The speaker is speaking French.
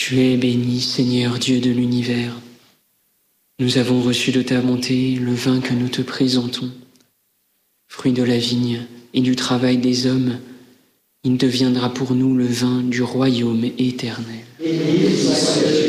Tu es béni, Seigneur Dieu de l'univers. Nous avons reçu de ta bonté le vin que nous te présentons. Fruit de la vigne et du travail des hommes, il deviendra pour nous le vin du royaume éternel. Béni soit Dieu.